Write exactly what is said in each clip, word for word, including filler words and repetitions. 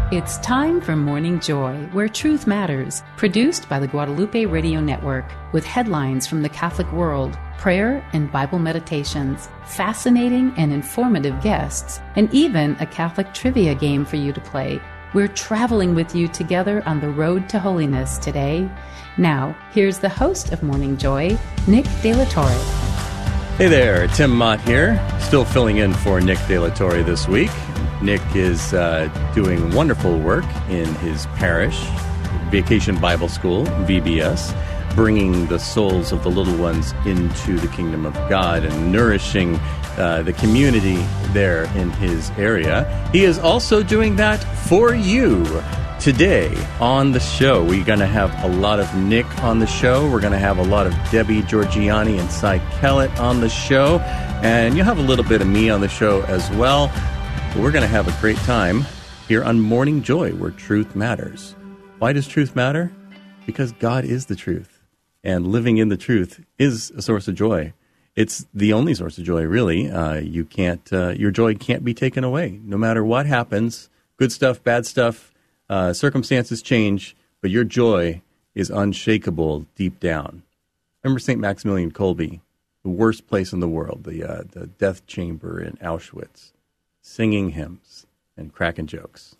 It's time for Morning Joy, where truth matters, produced by the Guadalupe Radio Network, with headlines from the Catholic world, prayer and Bible meditations, fascinating and informative guests, and even a Catholic trivia game for you to play. We're traveling with you together on the road to holiness today. Now, here's the host of Morning Joy, Nick De La Torre. Hey there, Tim Mott here, still filling in for Nick De La Torre this week. Nick is uh, doing wonderful work in his parish, Vacation Bible School, V B S, bringing the souls of the little ones into the kingdom of God and nourishing uh, the community there in his area. He is also doing that for you. Today on the show, we're going to have a lot of Nick on the show. We're going to have a lot of Debbie Georgiani and Cy Kellett on the show. And you'll have a little bit of me on the show as well. But we're going to have a great time here on Morning Joy, where truth matters. Why does truth matter? Because God is the truth. And living in the truth is a source of joy. It's the only source of joy, really. Uh, you can't, uh, your joy can't be taken away. No matter what happens, good stuff, bad stuff, Uh, circumstances change, but your joy is unshakable deep down. Remember Saint Maximilian Kolbe, the worst place in the world, the uh, the death chamber in Auschwitz, singing hymns and cracking jokes.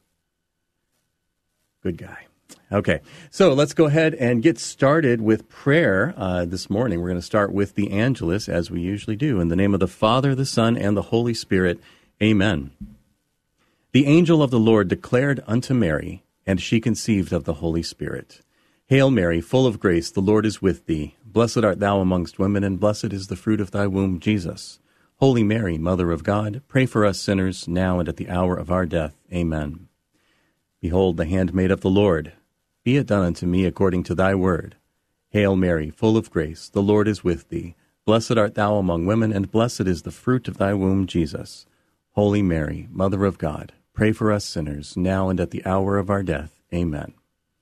Good guy. Okay, so let's go ahead and get started with prayer uh, this morning. We're going to start with the Angelus, as we usually do. In the name of the Father, the Son, and the Holy Spirit, amen. The angel of the Lord declared unto Mary, and she conceived of the Holy Spirit. Hail Mary, full of grace, the Lord is with thee. Blessed art thou amongst women, and blessed is the fruit of thy womb, Jesus. Holy Mary, Mother of God, pray for us sinners, now and at the hour of our death. Amen. Behold, the handmaid of the Lord. Be it done unto me according to thy word. Hail Mary, full of grace, the Lord is with thee. Blessed art thou among women, and blessed is the fruit of thy womb, Jesus. Holy Mary, Mother of God, pray for us sinners, now and at the hour of our death. Amen.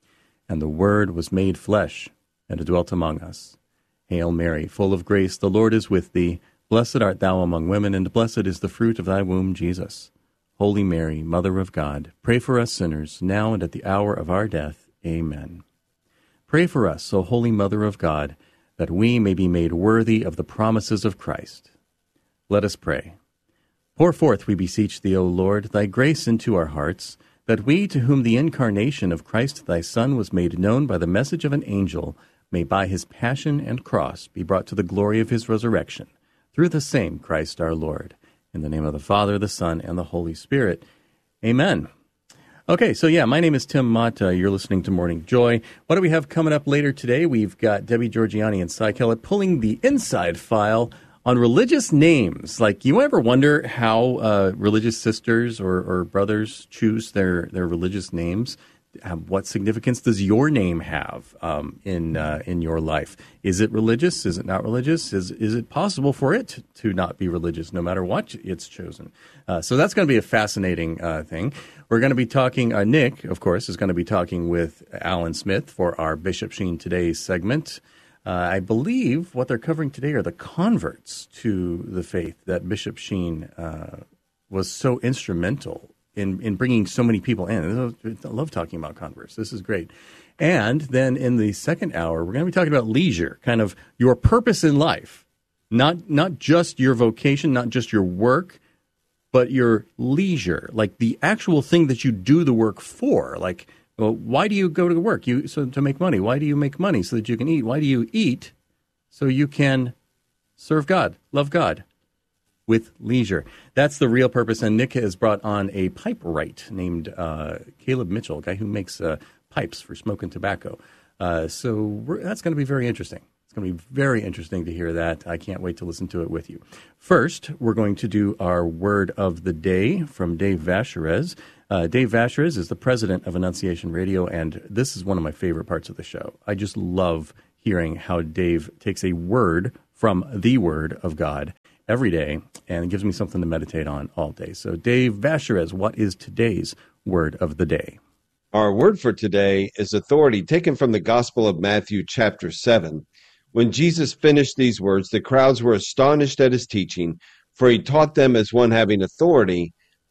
And the Word was made flesh, and dwelt among us. Hail Mary, full of grace, the Lord is with thee. Blessed art thou among women, and blessed is the fruit of thy womb, Jesus. Holy Mary, Mother of God, pray for us sinners, now and at the hour of our death. Amen. Pray for us, O Holy Mother of God, that we may be made worthy of the promises of Christ. Let us pray. Pour forth, we beseech thee, O Lord, thy grace into our hearts, that we, to whom the incarnation of Christ thy Son was made known by the message of an angel, may by his passion and cross be brought to the glory of his resurrection, through the same Christ our Lord. In the name of the Father, the Son, and the Holy Spirit. Amen. Okay, so yeah, my name is Tim Mott. Uh, you're listening to Morning Joy. What do we have coming up later today? We've got Debbie Georgiani and Cy Kellett pulling the inside file on religious names. Like, you ever wonder how uh, religious sisters or, or brothers choose their, their religious names? Um, what significance does your name have um, in uh, in your life? Is it religious? Is it not religious? Is is it possible for it to, to not be religious, no matter what it's chosen? Uh, so that's going to be a fascinating uh, thing. We're going to be talking, uh, Nick, of course, is going to be talking with Alan Smith for our Bishop Sheen Today segment. Uh, I believe what they're covering today are the converts to the faith that Bishop Sheen uh, was so instrumental in, in bringing so many people in. I love talking about converts. This is great. And then in the second hour, we're going to be talking about leisure, kind of your purpose in life, not not just your vocation, not just your work, but your leisure, like the actual thing that you do the work for, like, well, why do you go to work? You so to make money. Why do you make money? So that you can eat. Why do you eat? So you can serve God, love God with leisure. That's the real purpose. And Nick has brought on a pipe wright named uh, Caleb Mitchell, a guy who makes uh, pipes for smoking tobacco. Uh, so we're, that's going to be very interesting. It's going to be very interesting to hear that. I can't wait to listen to it with you. First, we're going to do our word of the day from Dave Vacherez. Uh, Dave Vacherez is the president of Annunciation Radio, and this is one of my favorite parts of the show. I just love hearing how Dave takes a word from the Word of God every day and gives me something to meditate on all day. So, Dave Vacherez, what is today's word of the day? Our word for today is authority, taken from the Gospel of Matthew, chapter seven. When Jesus finished these words, the crowds were astonished at his teaching, for he taught them as one having authority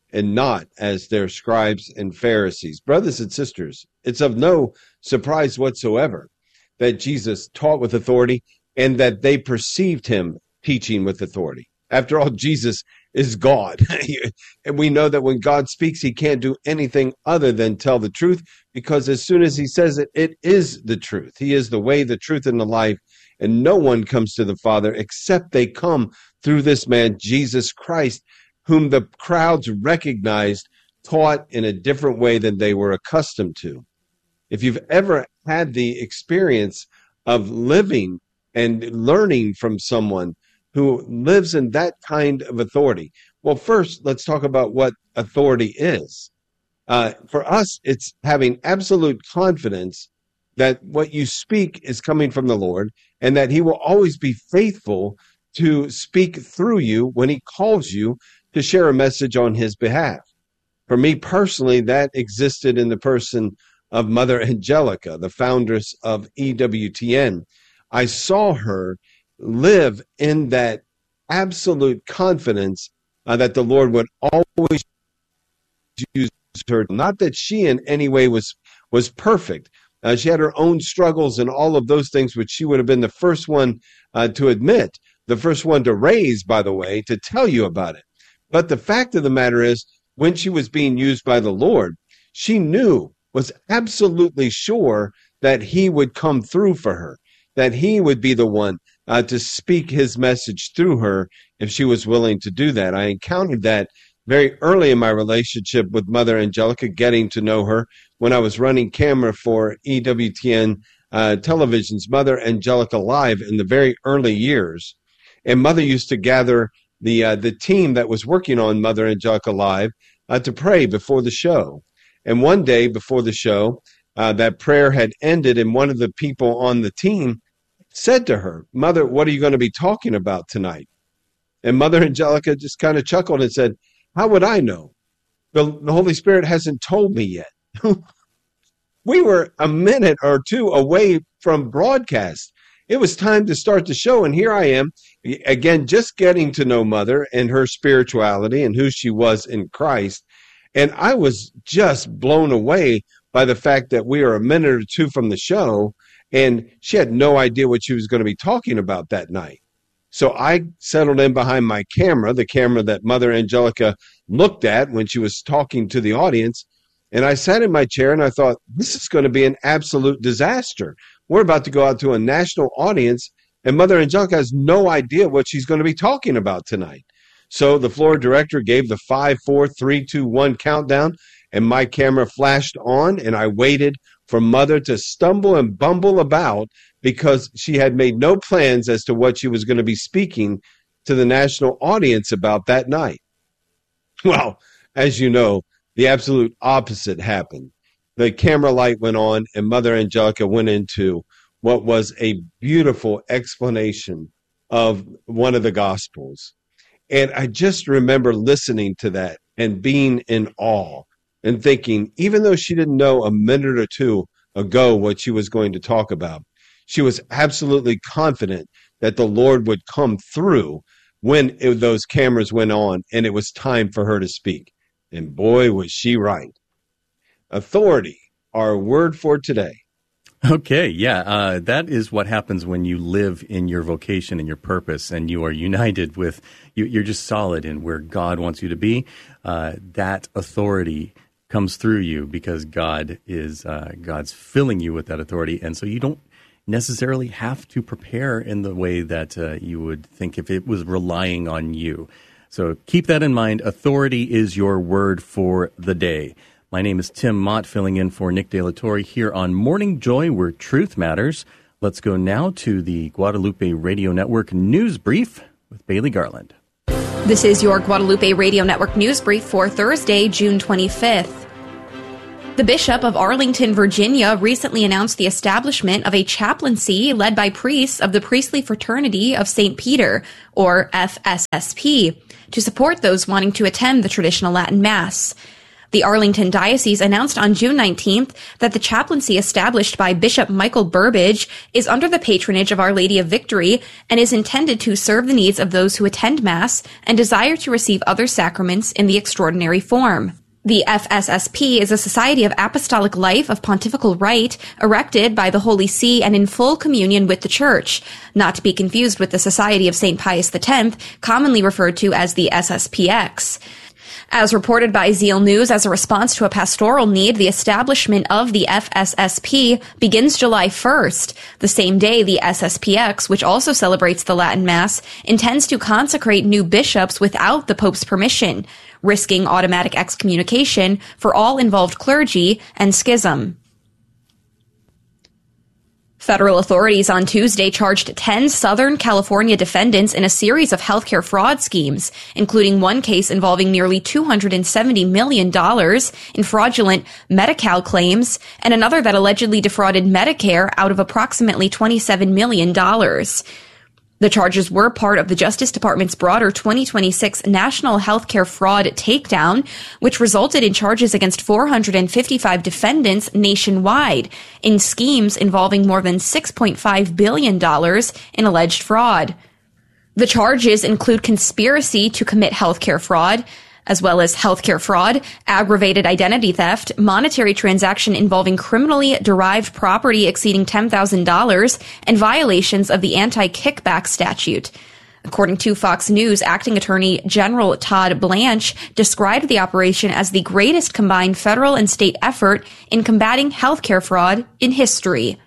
and not as their scribes and Pharisees. Brothers and sisters, it's of no surprise whatsoever that Jesus taught with authority and that they perceived him teaching with authority. After all, Jesus is God. And we know that when God speaks, he can't do anything other than tell the truth, because as soon as he says it, it is the truth. He is the way, the truth, and the life. And no one comes to the Father except they come through this man, Jesus Christ, whom the crowds recognized, taught in a different way than they were accustomed to. If you've ever had the experience of living and learning from someone who lives in that kind of authority, well, first, let's talk about what authority is. Uh, for us, it's having absolute confidence that what you speak is coming from the Lord and that he will always be faithful to speak through you when he calls you to share a message on his behalf. For me personally, that existed in the person of Mother Angelica, the foundress of E W T N. I saw her live in that absolute confidence uh, that the Lord would always use her. Not that she in any way was, was perfect. Uh, she had her own struggles and all of those things, which she would have been the first one uh, to admit, the first one to raise, by the way, to tell you about it. But the fact of the matter is, when she was being used by the Lord, she knew, was absolutely sure that he would come through for her, that he would be the one uh, to speak his message through her if she was willing to do that. I encountered that very early in my relationship with Mother Angelica, getting to know her when I was running camera for E W T N uh, Television's Mother Angelica Live in the very early years. And Mother used to gather the uh, the team that was working on Mother Angelica Live uh, to pray before the show. And one day before the show, uh, that prayer had ended, and one of the people on the team said to her, "Mother, what are you going to be talking about tonight?" And Mother Angelica just kind of chuckled and said, "How would I know? The, the Holy Spirit hasn't told me yet." We were a minute or two away from broadcast. It was time to start the show, and here I am, again, just getting to know Mother and her spirituality and who she was in Christ. And I was just blown away by the fact that we are a minute or two from the show, and she had no idea what she was going to be talking about that night. So I settled in behind my camera, the camera that Mother Angelica looked at when she was talking to the audience, and I sat in my chair and I thought, this is going to be an absolute disaster. We're about to go out to a national audience, and Mother Angelica has no idea what she's going to be talking about tonight. So the floor director gave the five, four, three, two, one countdown, and my camera flashed on, and I waited for Mother to stumble and bumble about because she had made no plans as to what she was going to be speaking to the national audience about that night. Well, as you know, the absolute opposite happened. The camera light went on, and Mother Angelica went into what was a beautiful explanation of one of the Gospels. And I just remember listening to that and being in awe and thinking, even though she didn't know a minute or two ago what she was going to talk about, she was absolutely confident that the Lord would come through when it, those cameras went on and it was time for her to speak. And boy, was she right. Authority, our word for today. Okay, yeah, uh, that is what happens when you live in your vocation and your purpose, and you are united with, you, you're just solid in where God wants you to be. Uh, that authority comes through you because God is, uh, God's filling you with that authority, and so you don't necessarily have to prepare in the way that uh, you would think if it was relying on you. So keep that in mind. Authority is your word for the day. My name is Tim Mott, filling in for Nick De La Torre here on Morning Joy, where truth matters. Let's go now to the Guadalupe Radio Network News Brief with Bailey Garland. This is your Guadalupe Radio Network News Brief for Thursday, June twenty-fifth. The Bishop of Arlington, Virginia, recently announced the establishment of a chaplaincy led by priests of the Priestly Fraternity of Saint Peter, or F S S P, to support those wanting to attend the traditional Latin Mass. The Arlington Diocese announced on June nineteenth that the chaplaincy established by Bishop Michael Burbidge is under the patronage of Our Lady of Victory and is intended to serve the needs of those who attend Mass and desire to receive other sacraments in the extraordinary form. The F S S P is a society of apostolic life of pontifical right, erected by the Holy See and in full communion with the Church, not to be confused with the Society of Saint Pius X, commonly referred to as the S S P X. As reported by Zeal News, as a response to a pastoral need, the establishment of the F S S P begins July first, the same day the S S P X, which also celebrates the Latin Mass, intends to consecrate new bishops without the Pope's permission, risking automatic excommunication for all involved clergy and schism. Federal authorities on Tuesday charged ten Southern California defendants in a series of healthcare fraud schemes, including one case involving nearly two hundred seventy million dollars in fraudulent Medi-Cal claims and another that allegedly defrauded Medicare out of approximately twenty-seven million dollars. The charges were part of the Justice Department's broader twenty twenty-six National Healthcare Fraud Takedown, which resulted in charges against four hundred fifty-five defendants nationwide in schemes involving more than six point five billion dollars in alleged fraud. The charges include conspiracy to commit healthcare fraud, as well as healthcare fraud, aggravated identity theft, monetary transaction involving criminally derived property exceeding ten thousand dollars, and violations of the anti-kickback statute. According to Fox News, Acting Attorney General Todd Blanche described the operation as the greatest combined federal and state effort in combating healthcare fraud in history.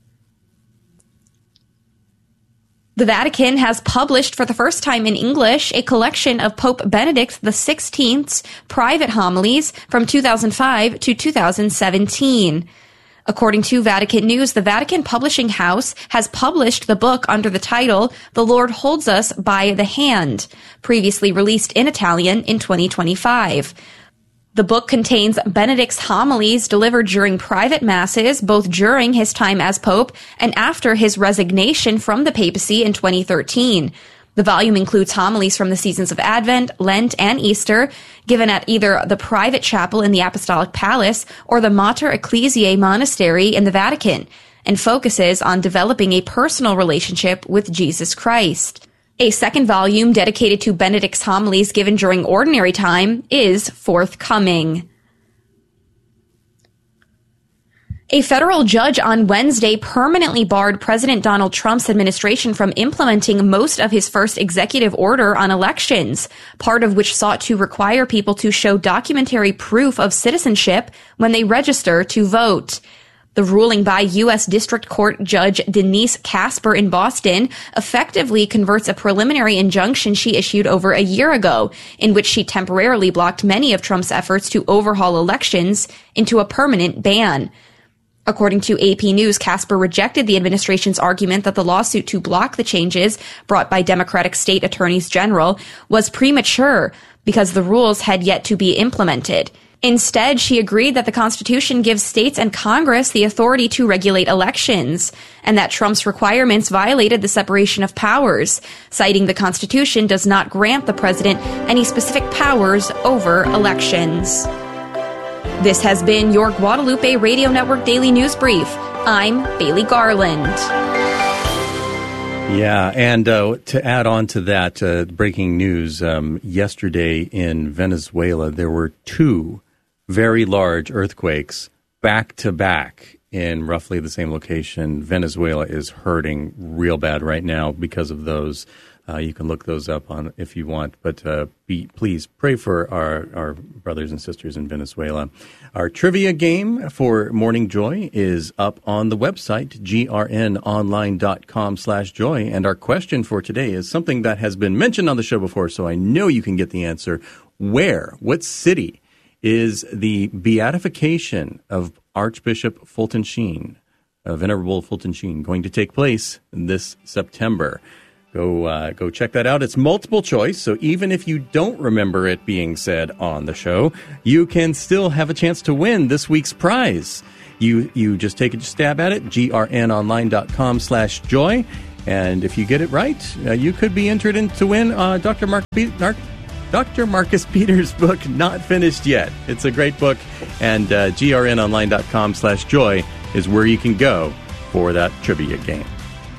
The Vatican has published for the first time in English a collection of Pope Benedict the sixteenth's private homilies from two thousand five to two thousand seventeen. According to Vatican News, the Vatican Publishing House has published the book under the title The Lord Holds Us by the Hand, previously released in Italian in twenty twenty-five. The book contains Benedict's homilies delivered during private masses, both during his time as Pope and after his resignation from the papacy in twenty thirteen. The volume includes homilies from the seasons of Advent, Lent, and Easter, given at either the private chapel in the Apostolic Palace or the Mater Ecclesiae Monastery in the Vatican, and focuses on developing a personal relationship with Jesus Christ. A second volume dedicated to Benedict's homilies given during ordinary time is forthcoming. A federal judge on Wednesday permanently barred President Donald Trump's administration from implementing most of his first executive order on elections, part of which sought to require people to show documentary proof of citizenship when they register to vote. The ruling by U S District Court Judge Denise Casper in Boston effectively converts a preliminary injunction she issued over a year ago, in which she temporarily blocked many of Trump's efforts to overhaul elections, into a permanent ban. According to A P News, Casper rejected the administration's argument that the lawsuit to block the changes brought by Democratic state attorneys general was premature because the rules had yet to be implemented. Instead, she agreed that the Constitution gives states and Congress the authority to regulate elections, and that Trump's requirements violated the separation of powers, citing the Constitution does not grant the president any specific powers over elections. This has been your Guadalupe Radio Network Daily News Brief. I'm Bailey Garland. Yeah, and uh, to add on to that, uh, breaking news, um, yesterday in Venezuela, there were two very large earthquakes back to back in roughly the same location. Venezuela is hurting real bad right now because of those. Uh, you can look those up on if you want, but uh, be, please pray for our, our brothers and sisters in Venezuela. Our trivia game for Morning Joy is up on the website, grnonline.com slash joy. And our question for today is something that has been mentioned on the show before, so I know you can get the answer. Where, what city is the beatification of Archbishop Fulton Sheen, uh, Venerable Fulton Sheen, going to take place this September? Go uh, go check that out. It's multiple choice, so even if you don't remember it being said on the show, you can still have a chance to win this week's prize. You you just take a stab at it, grnonline.com slash joy, and if you get it right, uh, you could be entered in to win uh, Doctor Mark, Be- Mark Doctor Marcus Peters' book, Not Finished Yet. It's a great book, and uh, grnonline.com slash joy is where you can go for that trivia game.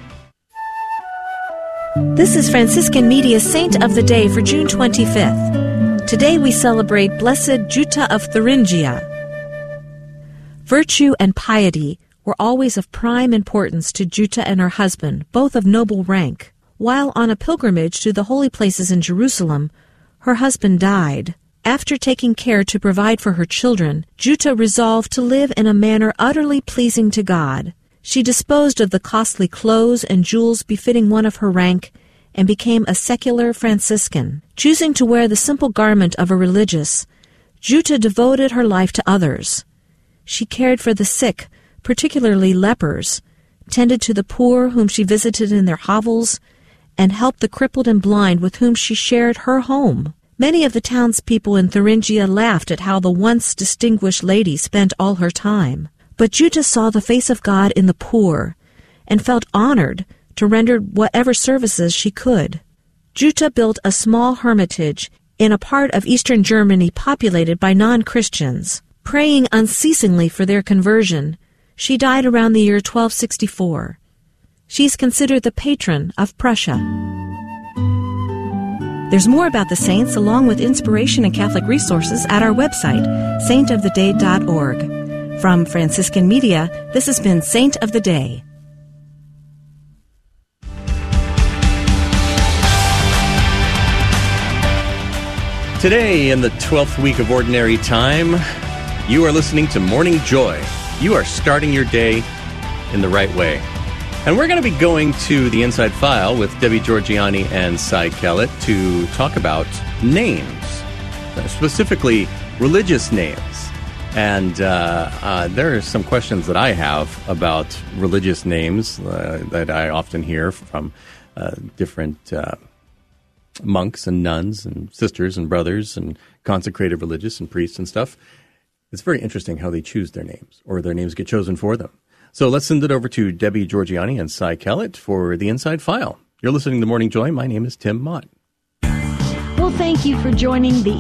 This is Franciscan Media's Saint of the Day for June twenty-fifth. Today we celebrate Blessed Jutta of Thuringia. Virtue and piety were always of prime importance to Jutta and her husband, both of noble rank. While on a pilgrimage to the holy places in Jerusalem, her husband died. After taking care to provide for her children, Jutta resolved to live in a manner utterly pleasing to God. She disposed of the costly clothes and jewels befitting one of her rank and became a secular Franciscan. Choosing to wear the simple garment of a religious, Jutta devoted her life to others. She cared for the sick, particularly lepers, tended to the poor whom she visited in their hovels, and helped the crippled and blind with whom she shared her home. Many of the townspeople in Thuringia laughed at how the once distinguished lady spent all her time. But Jutta saw the face of God in the poor, and felt honored to render whatever services she could. Jutta built a small hermitage in a part of eastern Germany populated by non-Christians. Praying unceasingly for their conversion, she died around the year twelve sixty-four. She is considered the patron of Prussia. There's more about the saints along with inspiration and Catholic resources at our website, saint of the day dot org. From Franciscan Media, this has been Saint of the Day. Today, in the twelfth week of Ordinary Time, you are listening to Morning Joy. You are starting your day in the right way. And we're going to be going to the Inside File with Debbie Georgianni and Cy Kellett to talk about names, specifically religious names. And uh, uh, there are some questions that I have about religious names uh, that I often hear from uh, different uh, monks and nuns and sisters and brothers and consecrated religious and priests and stuff. It's very interesting how they choose their names, or their names get chosen for them. So let's send it over to Debbie Georgianni and Cy Kellett for the Inside File. You're listening to Morning Joy. My name is Tim Mott. Well, thank you for joining the